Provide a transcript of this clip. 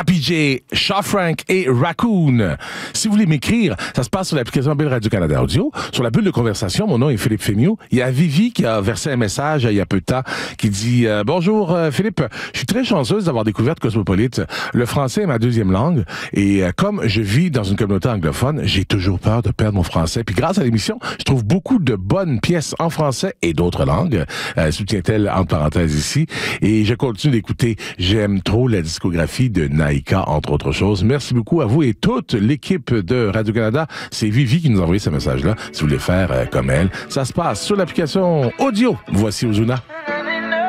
Happy J, Shaw Frank et Raccoon. Si vous voulez m'écrire, ça se passe sur l'application Bulle Radio-Canada Audio. Sur la bulle de conversation, mon nom est Philippe Fémiot. Il y a Vivi qui a versé un message il y a peu de temps qui dit « Bonjour Philippe, je suis très chanceuse d'avoir découvert Cosmopolite. Le français est ma deuxième langue et comme je vis dans une communauté anglophone, j'ai toujours peur de perdre mon français. Puis grâce à l'émission, je trouve beaucoup de bonnes pièces en français et d'autres langues. Soutient-elle entre parenthèses ici. Et je continue d'écouter. J'aime trop la discographie de Naïka, entre autres choses. Merci beaucoup à vous et toute l'équipe de Radio-Canada. C'est Vivi qui nous a envoyé ce message-là. Si vous voulez faire comme elle, ça se passe sur l'application audio. Voici Ozuna.